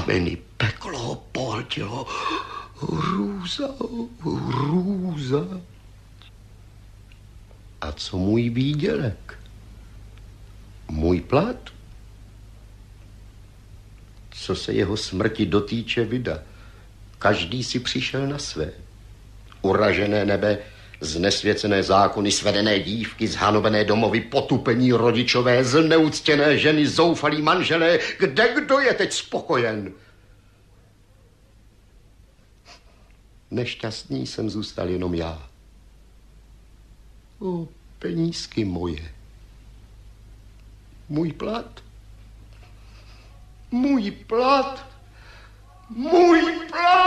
Kameny peklo ho pohltilo. Hrůza, hrůza. A co můj výdělek? Můj plat? Co se jeho smrti dotýče, vida. Každý si přišel na své. Uražené nebe, znesvěcené zákony, svedené dívky, zhanobené domovy, potupení rodičové, zneuctěné ženy, zoufalí manželé. Kdo je teď spokojen? Nešťastný jsem zůstal jenom já. O, penízky moje. Můj plat. Můj plat. Můj plat.